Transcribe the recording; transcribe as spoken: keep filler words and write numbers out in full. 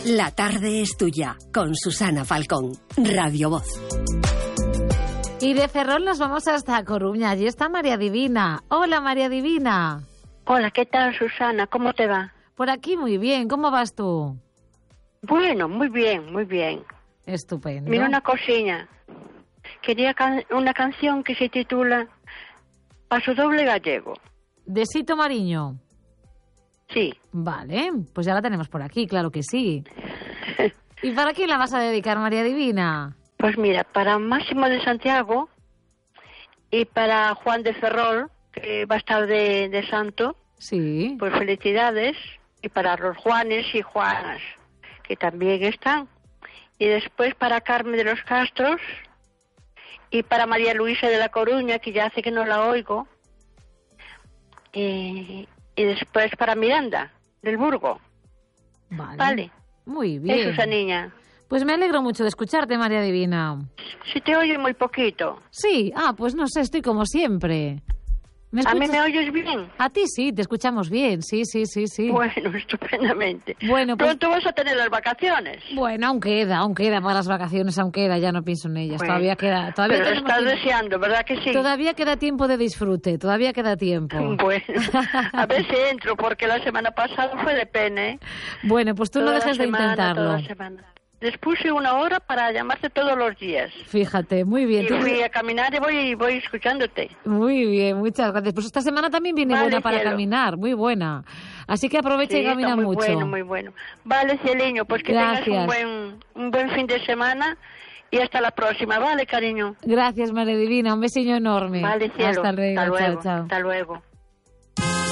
La tarde es tuya, con Susana Falcón, Radio Voz. Y de Ferrol nos vamos hasta Coruña. Allí está María Divina. Hola, María Divina. Hola, ¿qué tal, Susana? ¿Cómo te va? Por aquí muy bien. ¿Cómo vas tú? Bueno, muy bien, muy bien. Estupendo. Mira una cosilla. Quería can- una canción que se titula Paso Doble Gallego. ¿De Sito Mariño? Sí. Vale, pues ya la tenemos por aquí, claro que sí. ¿Y para quién la vas a dedicar, María Divina? Pues mira, para Máximo de Santiago y para Juan de Ferrol, que va a estar de, de santo. Sí. Pues felicidades. Y para los Juanes y Juanas, que también están. Y después para Carmen de los Castros y para María Luisa de La Coruña, que ya hace que no la oigo. Y, y después para Miranda, del Burgo. Vale. Vale. Muy bien. Es esa niña. Pues me alegro mucho de escucharte, María Divina. Si te oye muy poquito. Sí, ah, pues no sé, estoy como siempre. ¿Me ¿A mí escuchas? me oyes bien? A ti sí, te escuchamos bien, sí, sí, sí, sí. Bueno, estupendamente. Bueno, pues... Pronto vas a tener las vacaciones. Bueno, aún queda, aún queda para las vacaciones, aún queda, ya no pienso en ellas. Bueno, todavía queda, todavía pero tenemos estás tiempo. deseando, ¿verdad que sí? Todavía queda tiempo de disfrute, todavía queda tiempo. Bueno, a ver si entro, porque la semana pasada fue de pene. Bueno, pues tú Toda no la dejes de semana, intentarlo. toda la semana. Les puse una hora para llamarte todos los días. Fíjate, muy bien. Y Tú- fui a caminar y voy, voy escuchándote. Muy bien, muchas gracias. Pues esta semana también viene Vale, buena para cielo. caminar, muy buena. Así que aprovecha Sí, y camina está muy mucho. bueno, muy bueno. Vale, cieliño, pues que Gracias. tengas un buen, un buen fin de semana y hasta la próxima. Vale, cariño. Gracias, María Divina. Un besillo enorme. Vale, cielo. Hasta luego. Hasta luego. Chao, chao. Hasta luego.